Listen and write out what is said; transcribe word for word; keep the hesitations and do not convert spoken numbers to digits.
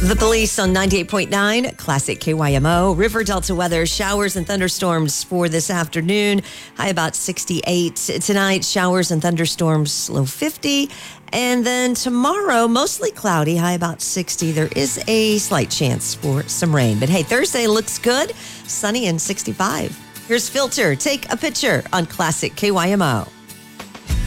The Police on ninety-eight point nine, Classic K Y M O. River Delta weather, showers and thunderstorms for this afternoon. High about sixty-eight. Tonight, showers and thunderstorms, low fifty. And then tomorrow, mostly cloudy, high about sixty. There is a slight chance for some rain. But hey, Thursday looks good, sunny and sixty-five. Here's Filter. Take a picture on Classic K Y M O.